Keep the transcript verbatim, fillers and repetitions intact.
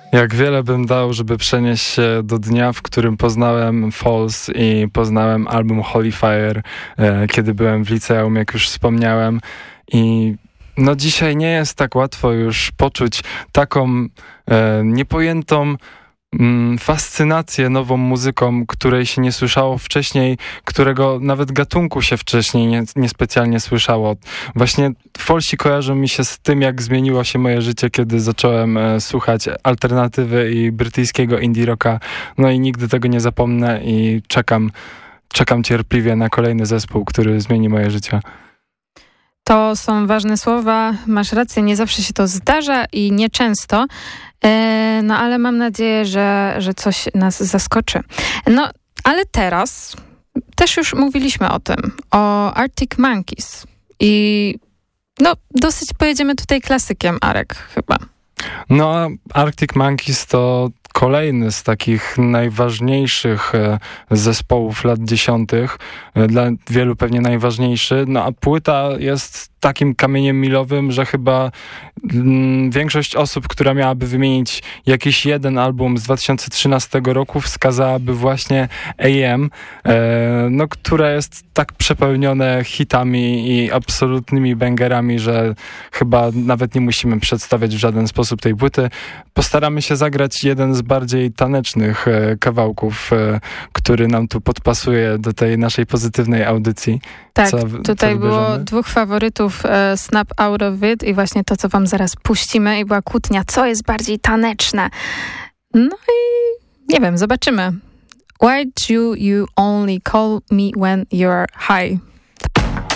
Jak wiele bym dał, żeby przenieść się do dnia, w którym poznałem Falls i poznałem album Holy Fire, e, kiedy byłem w liceum, jak już wspomniałem. I no dzisiaj nie jest tak łatwo już poczuć taką e, niepojętą mm, fascynację nową muzyką, której się nie słyszało wcześniej, którego nawet gatunku się wcześniej nie, niespecjalnie słyszało. Właśnie Falsi kojarzą mi się z tym, jak zmieniło się moje życie, kiedy zacząłem e, słuchać alternatywy i brytyjskiego indie rocka. No i nigdy tego nie zapomnę i czekam, czekam cierpliwie na kolejny zespół, który zmieni moje życie. To są ważne słowa, masz rację, nie zawsze się to zdarza i nieczęsto, e, no ale mam nadzieję, że, że coś nas zaskoczy. No, ale teraz też już mówiliśmy o tym, o Arctic Monkeys i no dosyć pojedziemy tutaj klasykiem, Arek, chyba. No, Arctic Monkeys to kolejny z takich najważniejszych zespołów lat dziesiątych, dla wielu pewnie najważniejszy, no a płyta jest takim kamieniem milowym, że chyba mm, większość osób, która miałaby wymienić jakiś jeden album z dwa tysiące trzynastego roku, wskazałaby właśnie A M, e, no, które jest tak przepełnione hitami i absolutnymi bangerami, że chyba nawet nie musimy przedstawiać w żaden sposób tej płyty. Postaramy się zagrać jeden z bardziej tanecznych e, kawałków, e, który nam tu podpasuje do tej naszej pozytywnej audycji. Tak, co, tutaj co było dwóch faworytów, e, Snap Out of It i właśnie to, co wam zaraz puścimy i była kłótnia, co jest bardziej taneczne. No i nie wiem, zobaczymy. Why do you only call me when you're high?